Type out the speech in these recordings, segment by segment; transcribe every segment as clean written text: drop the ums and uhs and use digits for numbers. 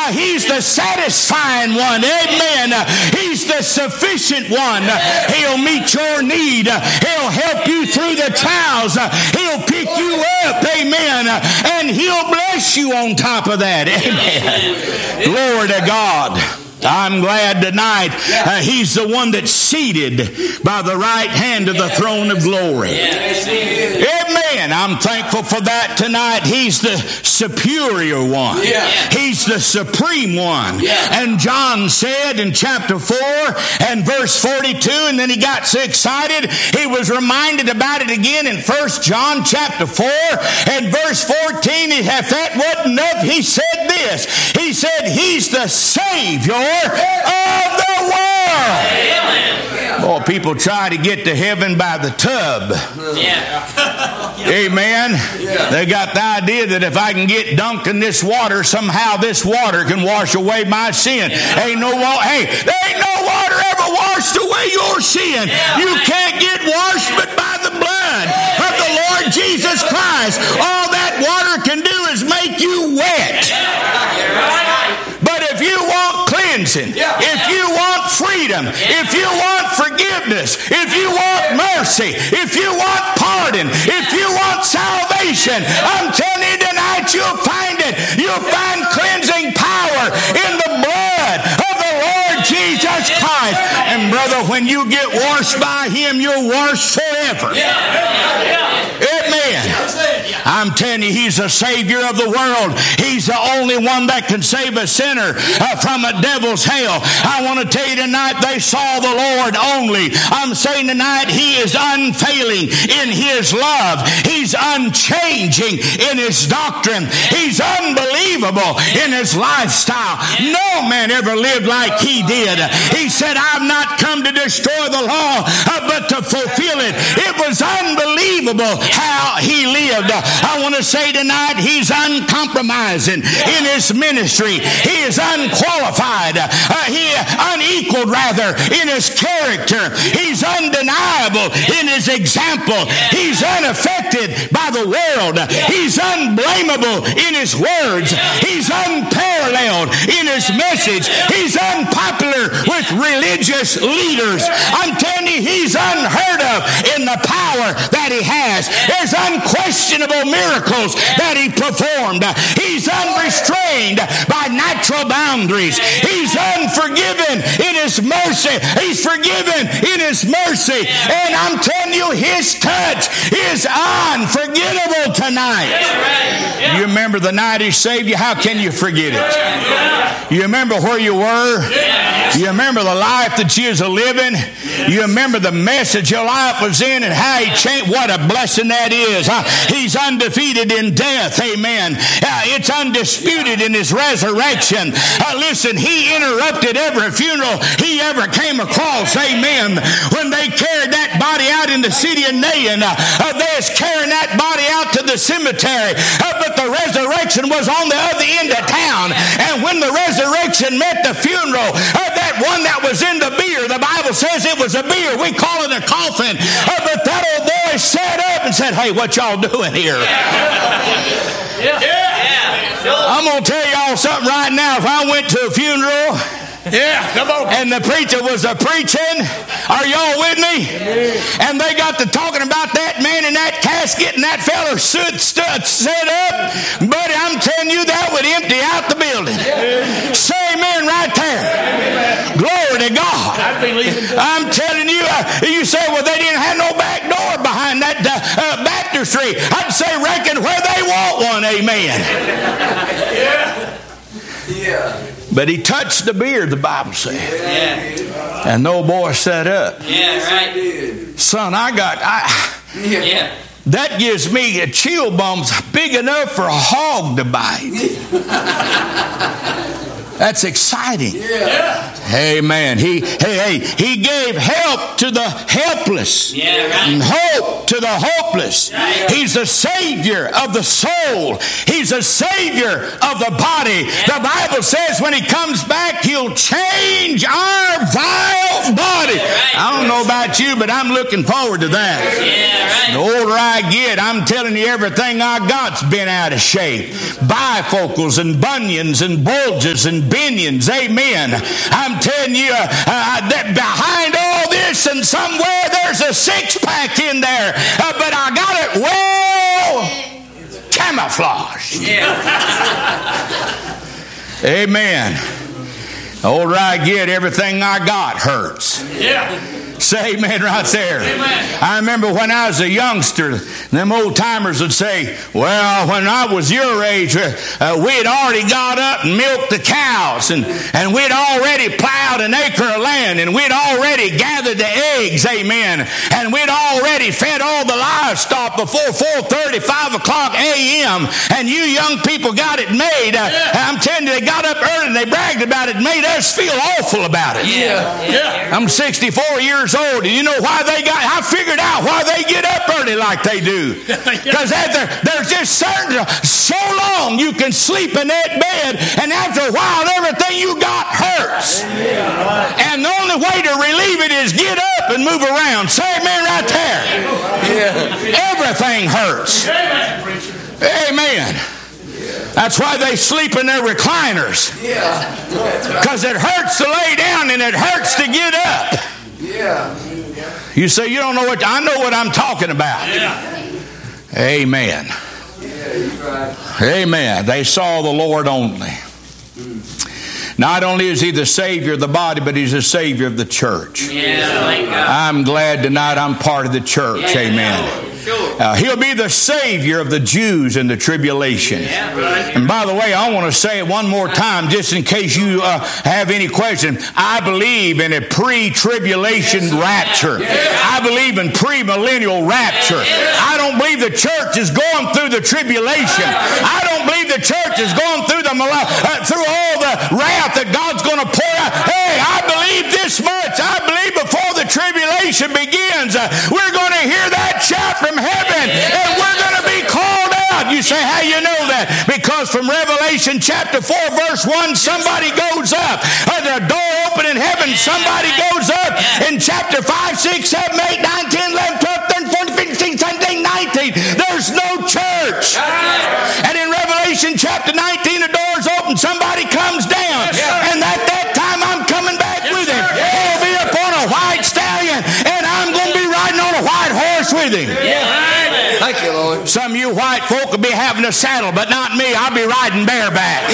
He's the satisfying one. Amen. He's the sufficient one. He'll meet your need. He'll help you through the trials. He'll pick you up. Amen. And He'll bless you on top of that. Amen. Glory to God. I'm glad tonight He's the one that's seated by the right hand of the throne of glory. Amen. I'm thankful for that tonight. He's the superior one. He's the supreme one. And John said in chapter 4 and verse 42, and then he got so excited, he was reminded about it again in 1 John chapter 4 and verse 14. If that wasn't enough, he said this. He said, He's the Savior of the world. Boy, people try to get to heaven by the tub. Amen. They got the idea that if I can get dunked in this water, somehow this water can wash away my sin. There ain't no water ever washed away your sin. You can't get washed but by the blood of the Lord Jesus Christ. All that water can do is make you wet. But if you want cleansing, if you want freedom, if you want forgiveness, if you want mercy, if you want pardon, if you want salvation, I'm telling you tonight, you'll find it. You'll find cleansing power in the blood of the Lord Jesus Christ. And brother, when you get washed by Him, you're washed forever. Amen. I'm telling you, He's the Savior of the world. He's the only one that can save a sinner from a devil's hell. I want to tell you tonight, they saw the Lord only. I'm saying tonight, He is unfailing in His love. He's unchanging in His doctrine. He's unbelievable in His lifestyle. No man ever lived like He did. He said, I've not come to destroy the law, but to fulfill it. It was unbelievable how He lived. I want to say tonight, He's uncompromising in His ministry. He is unqualified. He unequaled rather in His character. He's undeniable in His example. He's unaffected by the world. He's unblameable in His words. He's unparalleled in His message. He's unpopular with religious leaders. I'm telling you, He's unheard of in the power that He has. There's unquestionable miracles that He performed. He's unrestrained by natural boundaries. He's unforgiven in His mercy. He's forgiven in His mercy. And I'm telling you, His touch is unforgettable tonight. You remember the night He saved you? How can you forget it? You remember where you were? You remember the life that you was living? You remember the message your life was in and how He changed? What a blessing that is. He's undefeated in death. Amen. It's undisputed in His resurrection. Listen, He interrupted every funeral He ever came across. Amen. When they carried that body out in the city of Nain, they was carrying that body out to the cemetery. But the resurrection was on the other end of town. And when the resurrection met the funeral, that one that was in the bier, the Bible says it was a bier. We call it a coffin. But that old boy sat up and said, hey, what y'all doing here? I'm going to tell y'all something right now. If I went to a funeral come on, and the preacher was a preaching, are y'all with me? And they got to talking about that man in that casket and that fella set up, buddy, I'm telling you, that would empty out the building. Say amen right there. Glory to God. I'm telling you, you say, well, they didn't have no back door behind that baptistry. I'd say, reckon where they want one. Amen. But he touched the beard, the Bible said. And the old boy sat up. Son, that gives me a chill bumps big enough for a hog to bite. That's exciting. Yeah. Amen. He gave help to the helpless. Yeah, right. And hope to the hopeless. Right. He's the Savior of the soul. He's the Savior of the body. The Bible says when He comes back, He'll change our vile body. I don't know about you, but I'm looking forward to that. Yeah, The older I get, I'm telling you, everything I got's been out of shape. Bifocals and bunions and bulges and binions. Amen. I'm telling you that behind all this and somewhere there's a six-pack in there. But I got it well camouflaged. Amen. The older I get, everything I got hurts. Yeah. Say amen right there. Amen. I remember when I was a youngster, them old timers would say, well, when I was your age, we'd already got up and milked the cows, and we'd already plowed an acre of land, and we'd already gathered the eggs, amen, and we'd already fed all the livestock before 4:30, 5 o'clock a.m., and you young people got it made. I'm telling you, they got up early and they bragged about it, made us feel awful about it. Yeah. I'm 64 years old. Do you know why I figured out why they get up early like they do. Because there's just certain, so long you can sleep in that bed, and after a while everything you got hurts. And the only way to relieve it is get up and move around. Say amen right there. Everything hurts. Amen. That's why they sleep in their recliners. Because it hurts to lay down and it hurts to get up. You say, you don't know what, I know what I'm talking about. Amen. Amen. They saw the Lord only. Not only is He the Savior of the body, but He's the Savior of the church. I'm glad tonight I'm part of the church. Amen. He'll be the Savior of the Jews in the tribulation. And by the way, I want to say it one more time just in case you have any question. I believe in a pre-tribulation rapture. I believe in pre-millennial rapture. I don't believe the church is going through the tribulation. I don't believe the church is going through through all the wrath that God's going to pour out. Hey, I believe this much. I believe before the tribulation begins, we're going to hear that shout from heaven, and we're going to be called out. You say, how you know that? Because from Revelation chapter 4 verse 1, somebody goes up. The door open in heaven, somebody goes up. In chapter 5, 6, 7, 8, 9, 10, 11, 12, 13, 14, 15, 16, 17, 19, there's no church. And in Revelation chapter 19, the door's open, somebody comes down, and at that time I'm coming back with Him. He'll be upon a white stallion, and I'm going to be riding on a white horse with Him. Thank you, Lord. Some of you white folk will be having a saddle, but not me. I'll be riding bareback.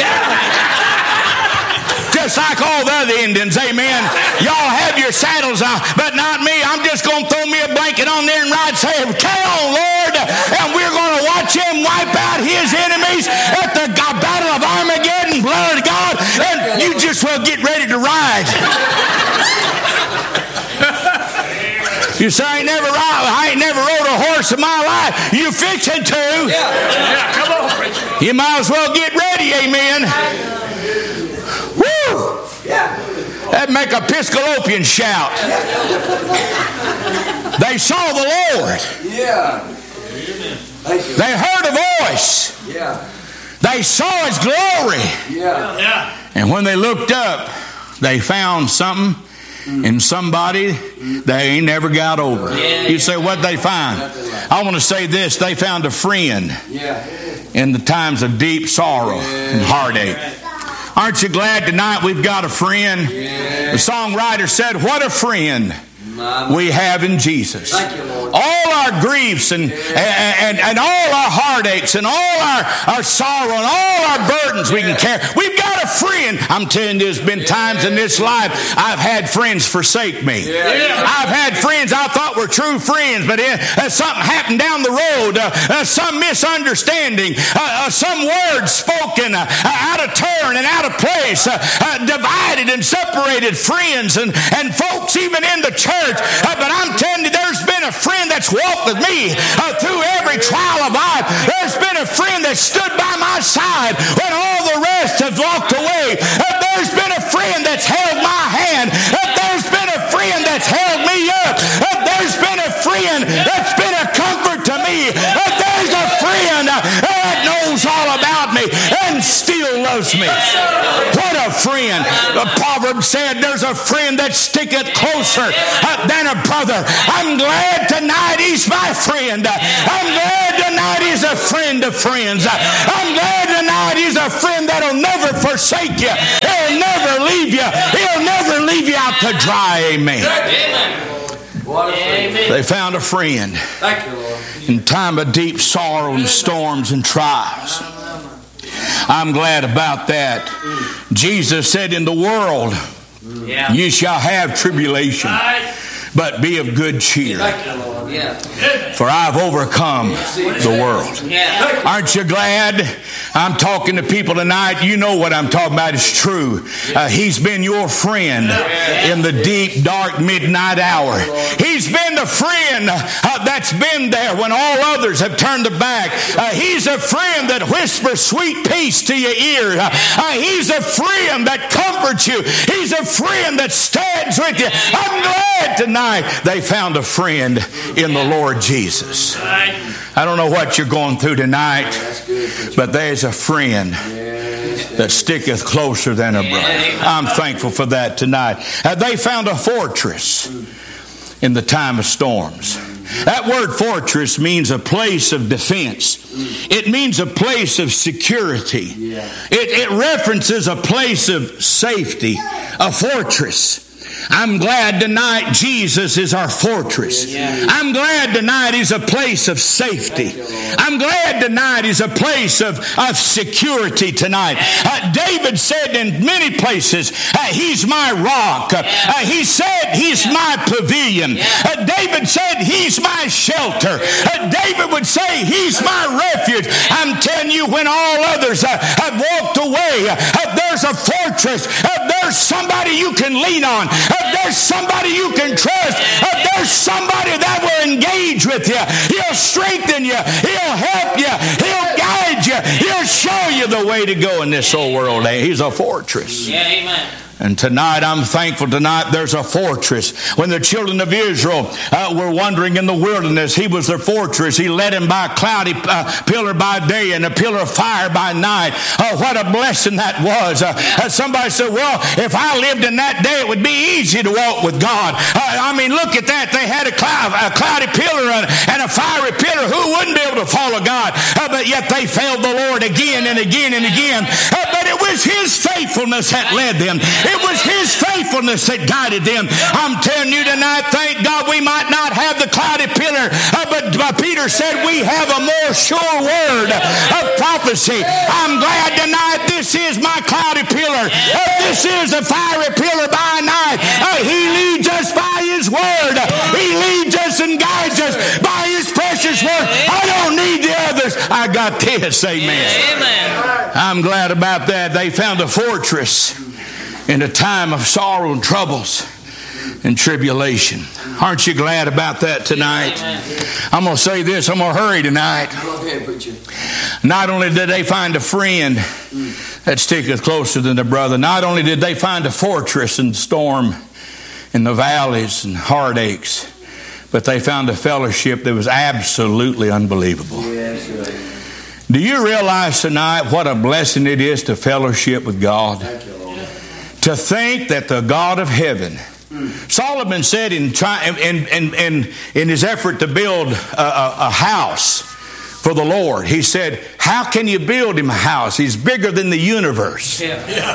Just like all the other Indians, amen. Y'all have your saddles on, but not me. I'm just going to throw me a blanket on there and ride, say, carry on, Lord. And we're going to watch Him wipe out His enemies at the battle of Armageddon, blood of God. And you just will get ready to ride. You say, I ain't never rode a horse in my life. You fixing to. Come on, preacher. You might as well get ready, amen. Woo! That'd make a Episcopalian shout. They saw the Lord. They heard a voice. They saw His glory. And when they looked up, they found something in somebody they ain't never got over. You say, what'd they find? I want to say this. They found a friend in the times of deep sorrow and heartache. Aren't you glad tonight we've got a friend? The songwriter said, what a friend we have in Jesus. All our griefs and all our heartaches and all our sorrow and all our burdens we can carry. We've got a friend. I'm telling you, there's been times in this life I've had friends forsake me. I've had friends I thought were true friends, but something happened down the road, some misunderstanding, some words spoken out of turn and out of place, divided and separated friends and folks even in the church. But I'm telling you, there's been a friend that's walked with me through every trial of life. There's been a friend that stood by my side when all the rest have walked away. There's friend. The proverb said, there's a friend that sticketh closer than a brother. I'm glad tonight he's my friend. I'm glad tonight he's a friend of friends. I'm glad tonight he's a friend that'll never forsake you. He'll never leave you. He'll never leave you out to dry. Amen. They found a friend in time of deep sorrow and storms and trials. I'm glad about that. Jesus said, in the world you shall have tribulation, but be of good cheer, for I've overcome the world. Aren't you glad? I'm talking to people tonight. You know what I'm talking about is true. He's been your friend in the deep, dark, midnight hour. He's been the friend that's been there when all others have turned their back. He's a friend that whispers sweet peace to your ear. He's a friend that comforts you. He's a friend that stands with you. I'm glad tonight they found a friend in the Lord Jesus. I don't know what you're going through tonight, but there's a friend that sticketh closer than a brother. I'm thankful for that tonight. They found a fortress in the time of storms. That word fortress means a place of defense. It means a place of security. It references a place of safety, a fortress. I'm glad tonight Jesus is our fortress. I'm glad tonight He's a place of safety. I'm glad tonight He's a place of security tonight. David said in many places, He's my rock. He said He's my pavilion. David said He's my shelter. David would say He's my refuge. I'm telling you, when all others have walked away, there's a fortress. There's somebody you can lean on. There's somebody you can trust. There's somebody that will engage with you. He'll strengthen you. He'll help you. He'll guide you. He'll show you the way to go in this old world. He's a fortress. Yeah, amen. And tonight, I'm thankful tonight there's a fortress. When the children of Israel were wandering in the wilderness, He was their fortress. He led them by a cloudy pillar by day and a pillar of fire by night. Oh, what a blessing that was. Somebody said, well, if I lived in that day, it would be easy to walk with God. I mean, look at that. They had a cloudy pillar and a fiery pillar. Who wouldn't be able to follow God? But yet they failed the Lord again and again and again. But it was His faithfulness that led them. It was His faithfulness that guided them. I'm telling you tonight, thank God we might not have the cloudy pillar, but Peter said we have a more sure word of prophecy. I'm glad tonight this is my cloudy pillar. This is a fiery pillar by night. He leads us by His word. He leads us and guides us by His precious word. I don't need the others. I got this. Amen. Amen. I'm glad about that. They found a fortress in a time of sorrow and troubles and tribulation. Aren't you glad about that tonight? I'm going to say this. I'm going to hurry tonight. Not only did they find a friend that sticketh closer than a brother, not only did they find a fortress in the storm, in the valleys and heartaches, but they found a fellowship that was absolutely unbelievable. Do you realize tonight what a blessing it is to fellowship with God? To think that the God of heaven, Solomon said in his effort to build a house for the Lord, he said, how can you build Him a house? He's bigger than the universe.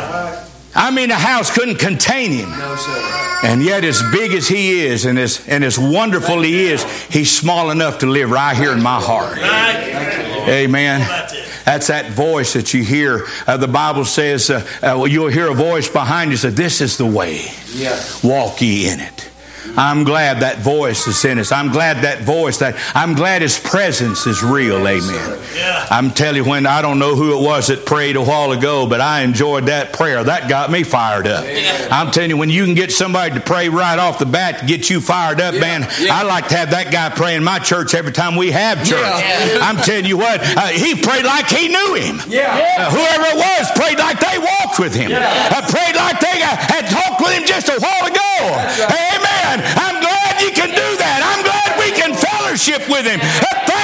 I mean, a house couldn't contain Him. And yet as big as He is and as wonderful He is, He's small enough to live right here in my heart. Amen. That's that voice that you hear. The Bible says you'll hear a voice behind you say, this is the way. Walk ye in it. I'm glad that voice is in us. I'm glad I'm glad His presence is real. Amen. I'm telling you, when I don't know who it was that prayed a while ago, but I enjoyed that prayer. That got me fired up. I'm telling you, when you can get somebody to pray right off the bat to get you fired up, man, I like to have that guy pray in my church every time we have church. I'm telling you what, he prayed like he knew Him. Whoever it was prayed like they walked with Him. Prayed like they had talked with Him just a while ago. Amen. I'm glad you can do that. I'm glad we can fellowship with Him. Thank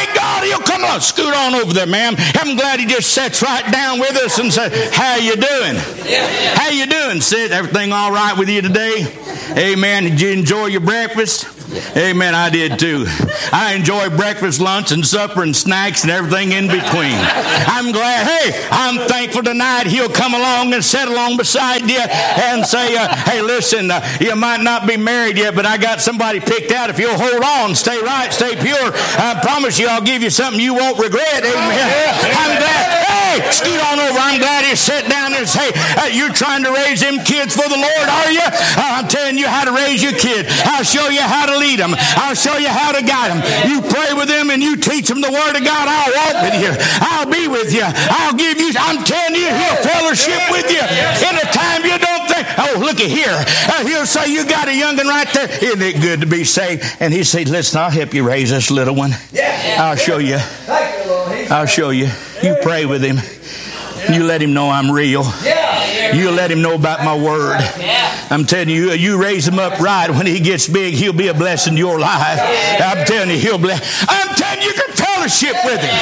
Thank God he'll come on. Scoot on over there, ma'am. I'm glad he just sits right down with us and says, how you doing? How you doing, sis? Everything all right with you today? Amen. Did you enjoy your breakfast? Amen. I did too. I enjoy breakfast, lunch, and supper, and snacks, and everything in between. I'm glad. Hey, I'm thankful tonight he'll come along and sit along beside you and say, hey, listen, you might not be married yet, but I got somebody picked out. If you'll hold on, stay right, stay pure, I promise you I'll give you something you won't regret. Amen. I'm glad. Hey, scoot on over. I'm glad he sat down there and say, you're trying to raise them kids for the Lord, are you? I'm telling you how to raise your kid. I'll show you how to lead them. I'll show you how to guide them. You pray with them and you teach them the Word of God. I'll walk with you. I'll be with you. I'll give you, I'm telling you, he'll fellowship with you in a time you don't think. Oh, look at here. He'll say, you got a young'un right there. Isn't it good to be saved? And he said, listen, I'll help you raise this little one. I'll show you. I'll show you. You pray with him. You let him know I'm real. You let him know about my word. I'm telling you, you raise him up right. When he gets big, he'll be a blessing to your life. I'm telling you, he'll bless. I'm telling you, you can fellowship with him.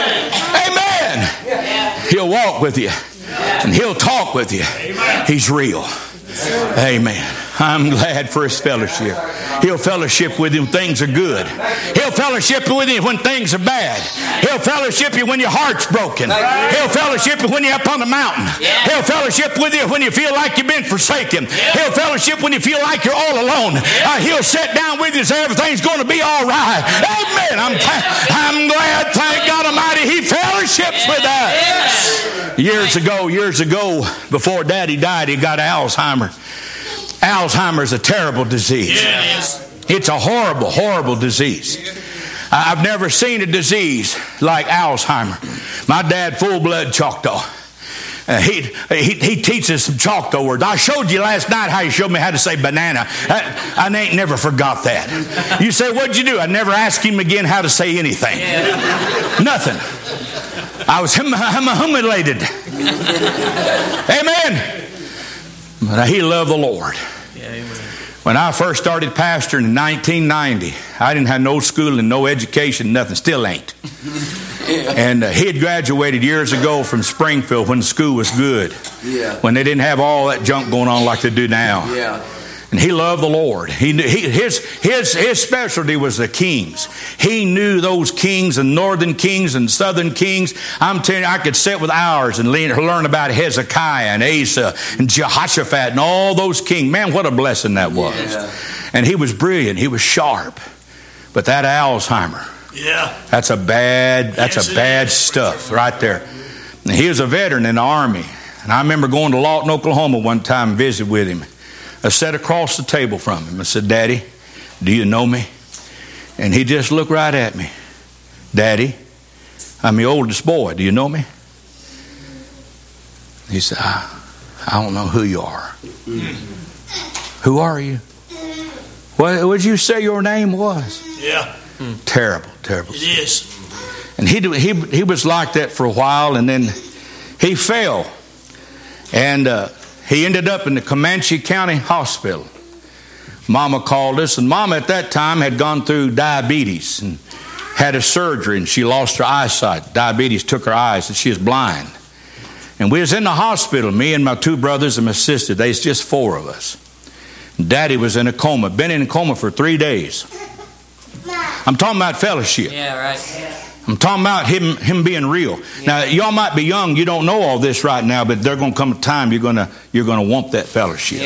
Amen. He'll walk with you. And he'll talk with you. He's real. Amen. I'm glad for his fellowship. He'll fellowship with you when things are good. He'll fellowship with you when things are bad. He'll fellowship you when your heart's broken. He'll fellowship you when you're up on the mountain. He'll fellowship with you when you feel like you've been forsaken. He'll fellowship when you feel like you're all alone. He'll sit down with you and say everything's going to be all right. Amen. I'm glad, thank God Almighty, he fellowships with us. Years ago, before Daddy died, he got Alzheimer. Alzheimer is a terrible disease. Yeah, it is. It's a horrible, horrible disease. I've never seen a disease like Alzheimer. My dad, full-blood Choctaw. He teaches some Choctaw words. I showed you last night how he showed me how to say banana. I ain't never forgot that. You say, what'd you do? I never asked him again how to say anything. Nothing. I was humiliated. Amen. But he loved the Lord. When I first started pastoring in 1990, I didn't have no schooling, no education, nothing. Still ain't. And he had graduated years ago from Springfield when the school was good. When they didn't have all that junk going on like they do now. And he loved the Lord. His specialty was the kings. He knew those kings and northern kings and southern kings. I'm telling you, I could sit with hours and learn about Hezekiah and Asa and Jehoshaphat and all those kings. Man, what a blessing that was. And he was brilliant. He was sharp. But that Alzheimer, that's a bad stuff right there. And he was a veteran in the Army. And I remember going to Lawton, Oklahoma one time and visit with him. I sat across the table from him. I said, Daddy, do you know me? And he just looked right at me. Daddy, I'm your oldest boy. Do you know me? He said, I don't know who you are. Who are you? What would you say your name was? Terrible. It is. And he was like that for a while, and then he fell. And he ended up in the Comanche County Hospital. Mama called us, and Mama at that time had gone through diabetes and had a surgery, and she lost her eyesight. Diabetes took her eyes, and she was blind. And we was in the hospital, me and my two brothers and my sister. There's just four of us. Daddy was in a coma, been in a coma for 3 days. I'm talking about fellowship. I'm talking about him being real. Now, y'all might be young, you don't know all this right now, but there's going to come a time you're going to want that fellowship.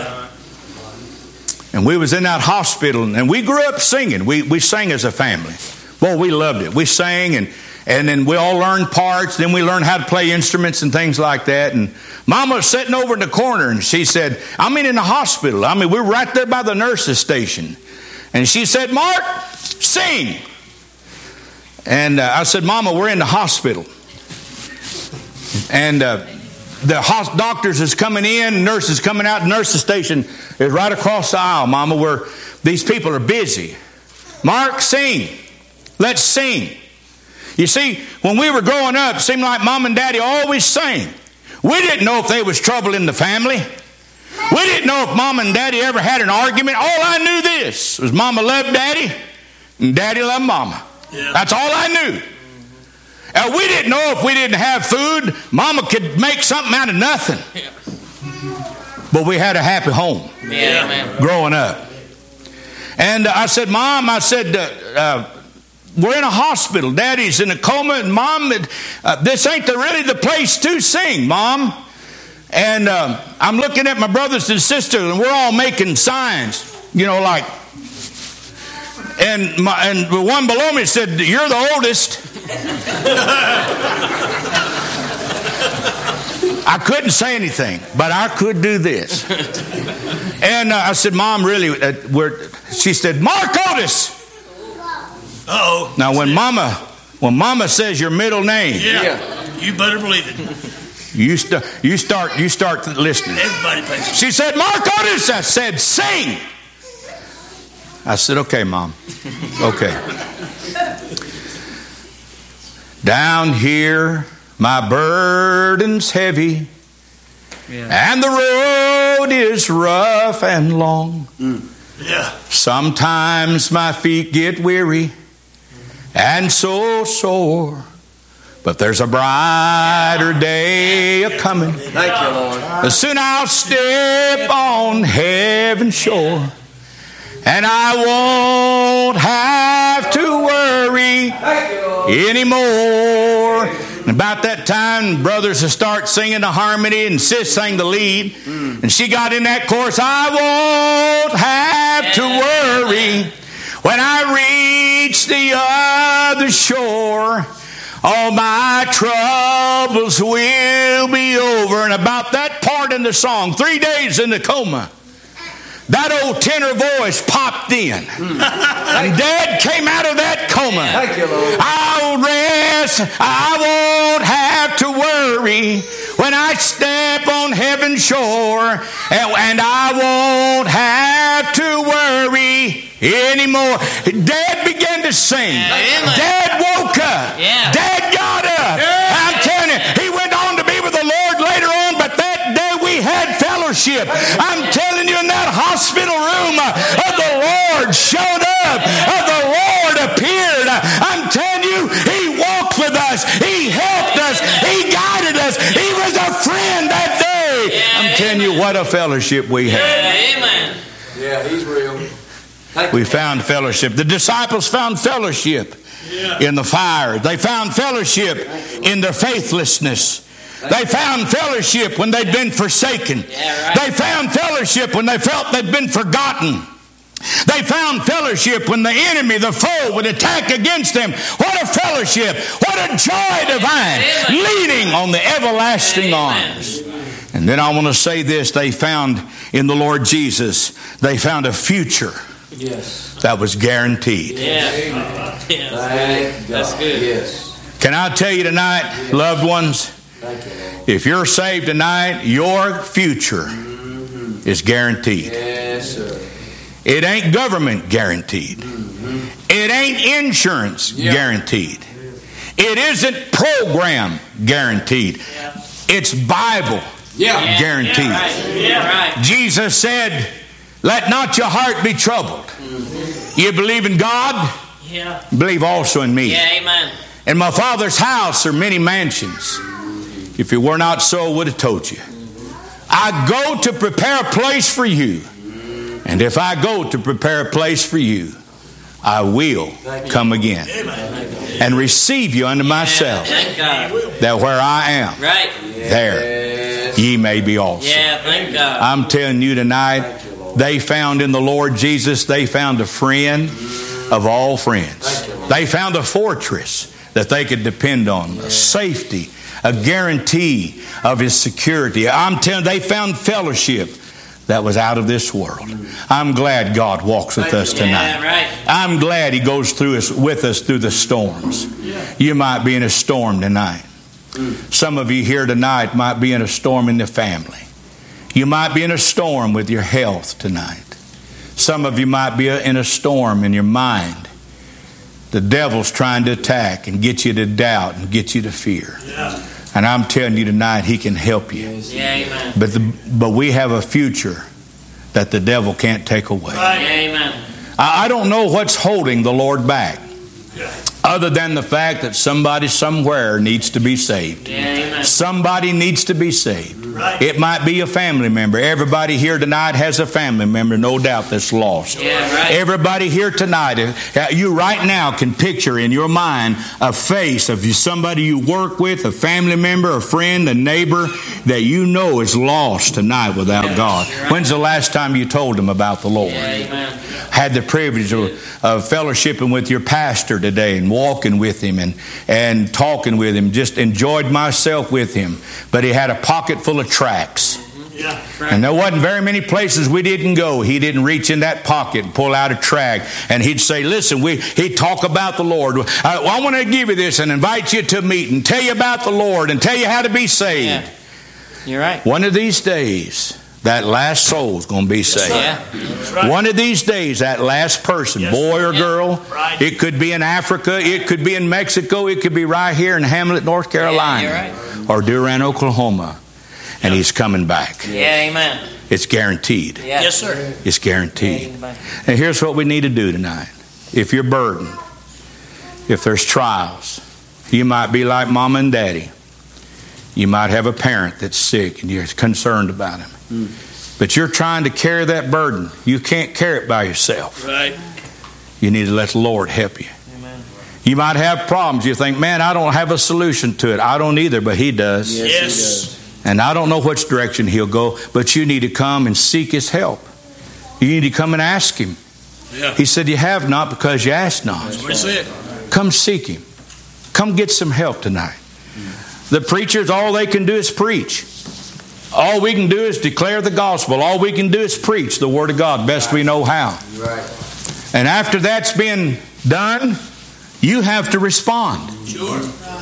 And we was in that hospital, and we grew up singing. We sang as a family. Boy, we loved it. We sang, and then we all learned parts. Then we learned how to play instruments and things like that. And Mama was sitting over in the corner, and she said, in the hospital. We were right there by the nurse's station. And she said, Mark, sing. And I said, Mama, we're in the hospital. And the doctors is coming in, nurses coming out. The nurse's station is right across the aisle, Mama, where these people are busy. Mark, sing. Let's sing. You see, when we were growing up, it seemed like Mom and Daddy always sang. We didn't know if there was trouble in the family. We didn't know if Mom and Daddy ever had an argument. All I knew this was Mama loved Daddy and Daddy loved Mama. Yeah. That's all I knew. And we didn't know if we didn't have food, Mama could make something out of nothing. But we had a happy home growing up. And I said, Mom, we're in a hospital. Daddy's in a coma. And Mom, this ain't really the place to sing, Mom. And I'm looking at my brothers and sisters, and we're all making signs, like. And the one below me said, "You're the oldest." I couldn't say anything, but I could do this. And I said, "Mom, really?" She said, "Mark Otis." Uh-oh. Now, when Mama says your middle name, you better believe it. You start listening. Everybody pays attention. She said, "Mark Otis." I said, "Sing." I said, "Okay, Mom. Okay." Down here, my burden's heavy, and the road is rough and long. Yeah. Sometimes my feet get weary and so sore, but there's a brighter day a-coming. Thank you, Lord. Soon I'll step on heaven's shore, and I won't have to worry anymore. And about that time, brothers will start singing the harmony, and sis sang the lead. And she got in that chorus, "I won't have to worry when I reach the other shore. All my troubles will be over." And about that part in the song, 3 days in the coma, that old tenor voice popped in. And Dad came out of that coma. Thank you, Lord. I'll rest. I won't have to worry when I step on heaven's shore. And I won't have to worry anymore. Dad began to sing. Dad woke up. Dad got up. I'm telling you, he went on to be with the Lord later on, but that day we had fellowship. I'm telling you, in that hospital room, the Lord showed up. The Lord appeared. I'm telling you, He walked with us. He helped us. He guided us. He was a friend that day. I'm telling you, what a fellowship we had. Amen. Yeah, He's real. We found fellowship. The disciples found fellowship in the fire. They found fellowship in their faithlessness. They found fellowship when they'd been forsaken. They found fellowship when they felt they'd been forgotten. They found fellowship when the enemy, the foe, would attack against them. What a fellowship! What a joy divine, leaning on the everlasting arms. And then I want to say this: they found in the Lord Jesus, they found a future that was guaranteed. That's good. Yes. Can I tell you tonight, loved ones, if you're saved tonight, your future is guaranteed. Yes, sir. It ain't government guaranteed. It ain't insurance guaranteed. It isn't program guaranteed. It's Bible guaranteed. Jesus said, "Let not your heart be troubled. You believe in God, believe also in me. Amen. In my Father's house are many mansions. If it were not so, I would have told you. I go to prepare a place for you. And if I go to prepare a place for you, I will come again and receive you unto myself, that where I am, there ye may be also." Thank God. I'm telling you tonight, they found in the Lord Jesus, they found a friend of all friends. They found a fortress that they could depend on, a safety, a guarantee of His security. I'm telling you, they found fellowship that was out of this world. I'm glad God walks with us tonight. I'm glad He goes with us through the storms. You might be in a storm tonight. Some of you here tonight might be in a storm in the family. You might be in a storm with your health tonight. Some of you might be in a storm in your mind. The devil's trying to attack and get you to doubt and get you to fear. And I'm telling you tonight, He can help you. Amen. But we have a future that the devil can't take away. Amen. I don't know what's holding the Lord back. other than the fact that somebody somewhere needs to be saved. Yeah, amen. Somebody needs to be saved. Right. It might be a family member. Everybody here tonight has a family member, no doubt, that's lost. Yeah, right. Everybody here tonight, you right now can picture in your mind a face of somebody you work with, a family member, a friend, a neighbor that you know is lost tonight without God. Right. When's the last time you told them about the Lord? Yeah, amen. Had the privilege of fellowshipping with your pastor today and walking with him and talking with him. Just enjoyed myself with him. But he had a pocket full of tracts. Yeah, And there wasn't very many places we didn't go. He didn't reach in that pocket and pull out a tract. And he'd say, listen, he'd talk about the Lord. I want to give you this and invite you to meet and tell you about the Lord and tell you how to be saved. Yeah. You're right. One of these days, that last soul is going to be saved. Yeah. One of these days, that last person, boy or girl, Right. it could be in Africa, it could be in Mexico, it could be right here in Hamlet, North Carolina, Yeah, or Durant, Oklahoma, and he's coming back. Yeah, amen. It's guaranteed. Yeah. Yes, sir. It's guaranteed. Yeah, And here's what we need to do tonight. If you're burdened, if there's trials, you might be like mama and daddy. You might have a parent that's sick and you're concerned about him. But you're trying to carry that burden. You can't carry it by yourself. Right. You need to let the Lord help you. Amen. You might have problems. You think, man, I don't have a solution to it. I don't either, but He does. Yes, He does. And I don't know which direction He'll go, but you need to come and seek His help. You need to come and ask Him. Yeah. He said, you have not because you ask not. That's what He said. Come seek Him. Come get some help tonight. The preachers, all they can do is preach. All we can do is declare the gospel. All we can do is preach the Word of God best we know how. Right. And after that's been done, you have to respond. Sure.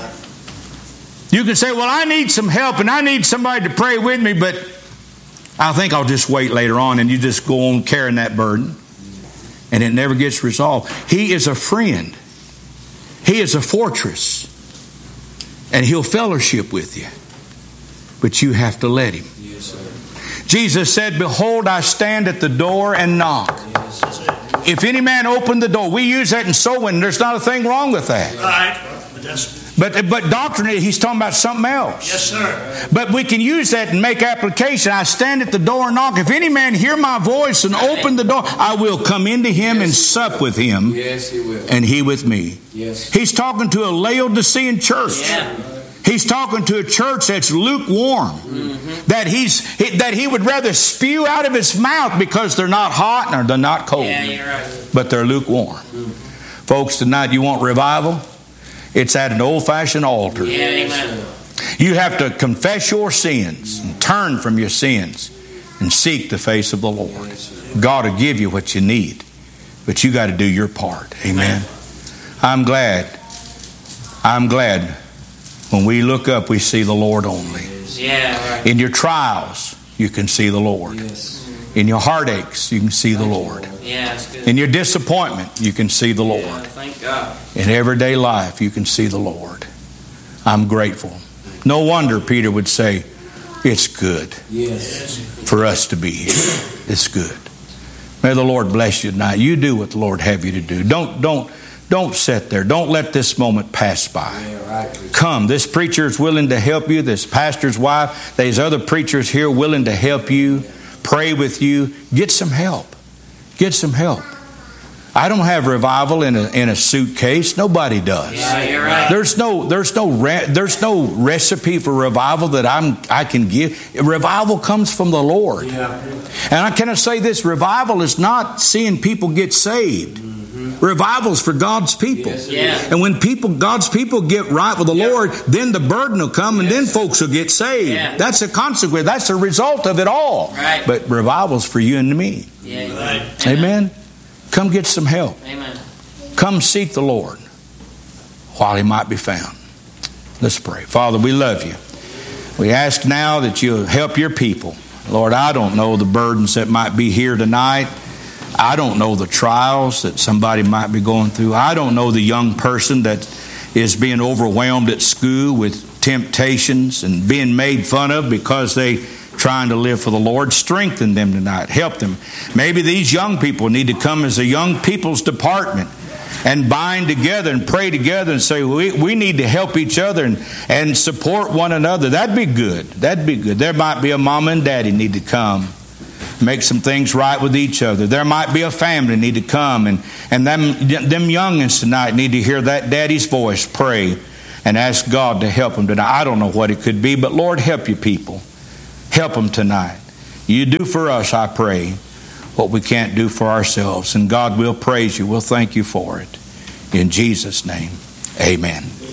You can say, well, I need some help and I need somebody to pray with me, but I think I'll just wait later on, and you just go on carrying that burden and it never gets resolved. He is a friend. He is a fortress. And He'll fellowship with you. But you have to let Him. Yes, sir. Jesus said, behold, I stand at the door and knock. Yes, sir. If any man open the door, we use that in soul winning. There's not a thing wrong with that. Right. But doctrinally, He's talking about something else. Yes, sir. But we can use that and make application. I stand at the door and knock. If any man hear my voice and open the door, I will come into him and sup with him, Yes, He will. and he with me. Yes. He's talking to a Laodicean church. Yeah. He's talking to a church that's lukewarm. That he would rather spew out of his mouth because they're not hot or they're not cold. Yeah, you're right. But they're lukewarm. Folks, tonight you want revival? It's at an old-fashioned altar. Yeah, amen. You have to confess your sins and turn from your sins and seek the face of the Lord. God will give you what you need, but you got to do your part. Amen. I'm glad when we look up, we see the Lord only. Yeah, right. In your trials, you can see the Lord. Yes. In your heartaches, you can see the Lord. Yeah, that's good. In your disappointment, you can see the Yeah, Lord. thank God. In everyday life, you can see the Lord. I'm grateful. No wonder Peter would say, it's good Yes. for us to be here. It's good. May the Lord bless you tonight. You do what the Lord have you to do. Don't sit there. Don't let this moment pass by. Yeah, right. Come. This preacher is willing to help you. This pastor's wife. There's other preachers here willing to help you, pray with you. Get some help. Get some help. I don't have revival in a suitcase. Nobody does. Yeah, you're right. There's no recipe for revival that I can give. Revival comes from the Lord. Yeah. And I cannot say this: revival is not seeing people get saved. Revival is for God's people. Yes, Yeah. And when God's people get right with the Lord, then the burden will come, and then folks will get saved. Yeah. That's a consequence. That's a result of it all. Right. But revival's for you and me. Yeah, you're right. Amen. Come get some help. Amen. Come seek the Lord while He might be found. Let's pray. Father, we love you. We ask now that you'll help your people. Lord, I don't know the burdens that might be here tonight. I don't know the trials that somebody might be going through. I don't know the young person that is being overwhelmed at school with temptations and being made fun of because they trying to live for the Lord. Strengthen them tonight. Help them. Maybe these young people need to come as a young people's department and bind together and pray together and say, we need to help each other and support one another. That'd be good. That'd be good. There might be a mama and daddy need to come, make some things right with each other. There might be a family need to come, and them youngins tonight need to hear that daddy's voice, pray and ask God to help them tonight. I don't know what it could be, but Lord, help your people. Help them tonight. You do for us, I pray, what we can't do for ourselves. And God will praise you. We'll thank you for it. In Jesus' name, amen.